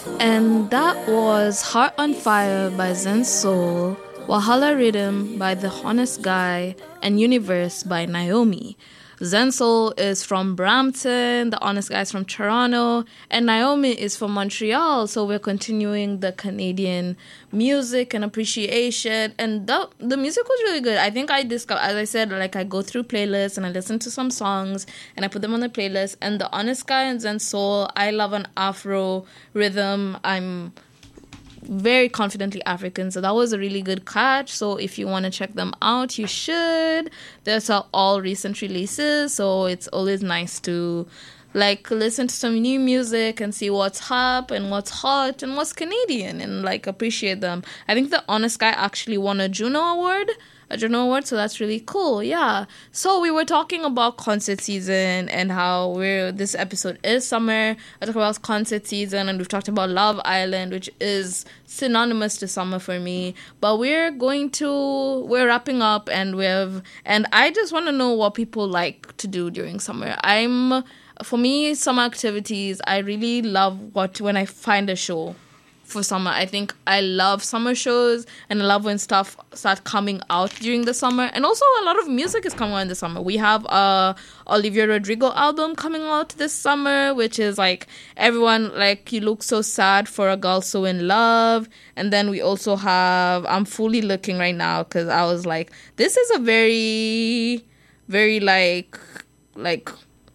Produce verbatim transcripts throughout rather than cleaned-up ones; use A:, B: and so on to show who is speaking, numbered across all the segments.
A: And that was Heart on Fire by Zen Soul, Wahala Rhythm by The Honest Guy, and Universe by Naomi. Zen Soul is from Brampton, The Honest Guy is from Toronto, and Naomi is from Montreal. So we're continuing the Canadian music and appreciation. And the, the music was really good. I think I discovered, as I said, like I go through playlists and I listen to some songs and I put them on the playlist. And The Honest Guy and Zen Soul, I love an Afro rhythm. I'm very confidently African, so that was a really good catch. So if you want to check them out, you should. These are all recent releases, so it's always nice to like listen to some new music and see what's hot and what's hot and what's Canadian and like appreciate them. I think The Honest Guy actually won a Juno Award a Juno Award, so that's really cool. Yeah. So we were talking about concert season and how we're this episode is summer. I talked about concert season and we've talked about Love Island, which is synonymous to summer for me. But we're going to we're wrapping up and we've and I just want to know what people like to do during summer. I'm for me, summer activities, I really love what when I find a show for summer. I think I love summer shows and I love when stuff start coming out during the summer. And also a lot of music is coming out in the summer. We have a Olivia Rodrigo album coming out this summer, which is like everyone like You Look So Sad for a Girl So in Love. And then we also have I'm fully looking right now because I was like, this is a very, very like like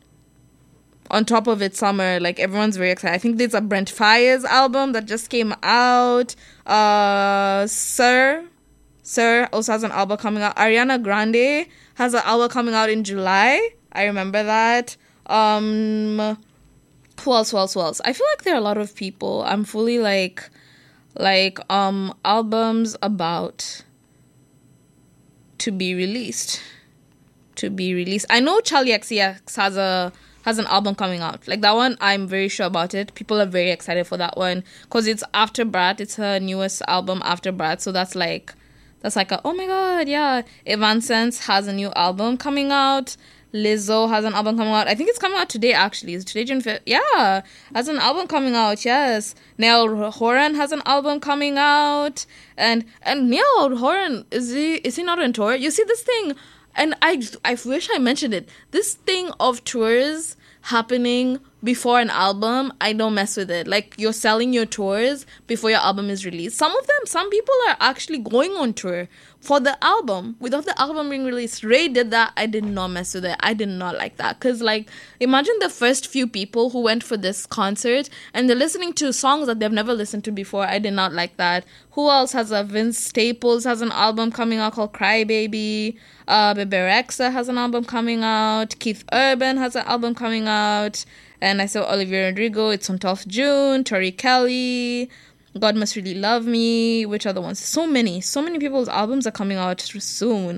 A: on top of it summer, like everyone's very excited. I think there's a Brent Fires album that just came out. Uh, Sir, Sir also has an album coming out. Ariana Grande has an album coming out in July. I remember that. Um, who else? Who else? Who else? I feel like there are a lot of people. I'm fully like, like um albums about to be released, to be released. I know Charlie X C X has a. has an album coming out. Like, that one, I'm very sure about it. People are very excited for that one. Because it's after Brat. It's her newest album after Brat. So that's like, that's like a, oh my god, yeah. Evanescence has a new album coming out. Lizzo has an album coming out. I think it's coming out today, actually. Is today June fifth? Yeah. Has an album coming out, yes. Niall Horan has an album coming out. And and Niall Horan, is he, is he not on tour? You see this thing... And I, I wish I mentioned it. This thing of tours happening before an album, I don't mess with it. Like, you're selling your tours before your album is released. Some of them, some people are actually going on tour for the album without the album being released. Ray did that. I did not mess with it. I did not like that. Because, like, imagine the first few people who went for this concert and they're listening to songs that they've never listened to before. I did not like that. Who else has a Vince Staples has an album coming out called Cry Baby. Uh, Bebe Rexha has an album coming out. Keith Urban has an album coming out. And I saw Olivia Rodrigo. It's on twelfth of June. Tori Kelly. God Must Really Love Me. Which other ones? So many. So many people's albums are coming out soon.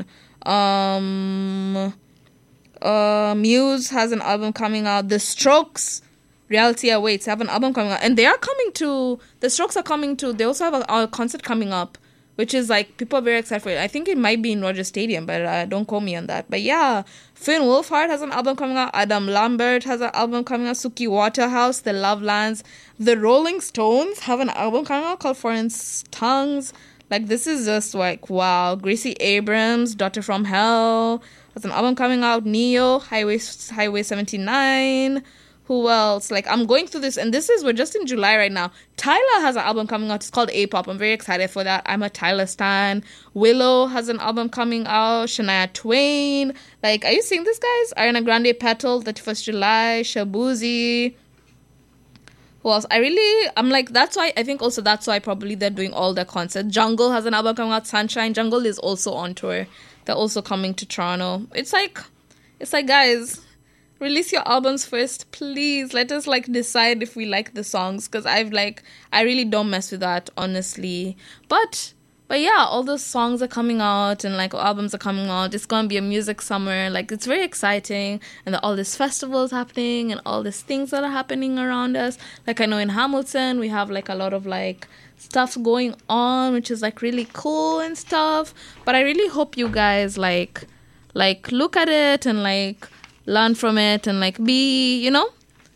A: Um, uh, Muse has an album coming out. The Strokes, Reality Awaits, have an album coming out. And they are coming to... The Strokes are coming to... They also have a, a concert coming up. Which is like, people are very excited for it. I think it might be in Rogers Stadium, but uh, don't quote me on that. But yeah, Finn Wolfhard has an album coming out. Adam Lambert has an album coming out. Suki Waterhouse, The Lovelands. The Rolling Stones have an album coming out called Foreign Tongues. Like, this is just like, wow. Gracie Abrams, Daughter from Hell, has an album coming out. Neo, Highway Highway seventy-nine. Who else? Like, I'm going through this, and this is, we're just in July right now. Tyler has an album coming out. It's called A-Pop. I'm very excited for that. I'm a Tyler stan. Willow has an album coming out. Shania Twain. Like, are you seeing this, guys? Ariana Grande, Petal, thirty-first of July. Shabuzi. Who else? I really, I'm like, that's why, I think also that's why probably they're doing all their concerts. Jungle has an album coming out. Sunshine. Jungle is also on tour. They're also coming to Toronto. It's like, it's like, guys... Release your albums first, please. Let us, like, decide if we like the songs. Because I've, like, I really don't mess with that, honestly. But, but yeah, all those songs are coming out and, like, albums are coming out. It's going to be a music summer. Like, it's very exciting. And the, all these festivals happening and all these things that are happening around us. Like, I know in Hamilton, we have, like, a lot of, like, stuff going on, which is, like, really cool and stuff. But I really hope you guys, like, like, look at it and, like... learn from it and like be, you know,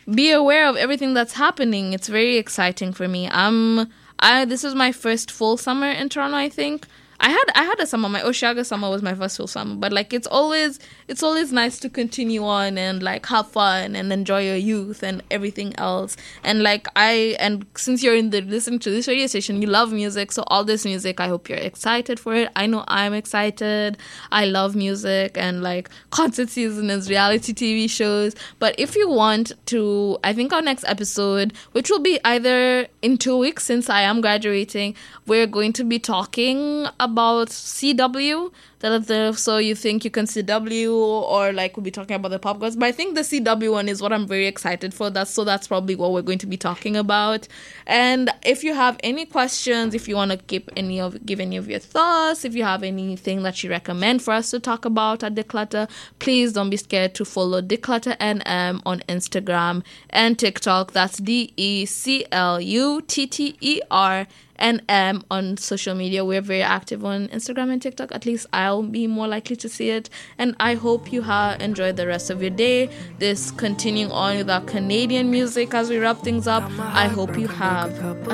A: be aware of everything that's happening. It's very exciting for me. Um, I this is my first full summer in Toronto, I think. I had I had a summer. My Oshiaga summer was my first full summer, but like it's always it's always nice to continue on and like have fun and enjoy your youth and everything else. And like I and since you're in the listening to this radio station, you love music, so all this music, I hope you're excited for it. I know I'm excited. I love music and like concert seasons, reality T V shows. But if you want to, I think our next episode, which will be either in two weeks since I am graduating, we're going to be talking about about C W. So you think you can C W, or like we'll be talking about the pop girls. But I think the C W one is what I'm very excited for. That's so that's probably what we're going to be talking about. And if you have any questions, if you want to give any of give any of your thoughts, if you have anything that you recommend for us to talk about at Declutter, please don't be scared to follow Declutter N M on Instagram and TikTok. That's D E C L U T T E R N M on social media. We're very active on Instagram and TikTok. At least I'll be more likely to see it. And I hope you have enjoyed the rest of your day. This continuing on with our Canadian music as we wrap things up. I hope you have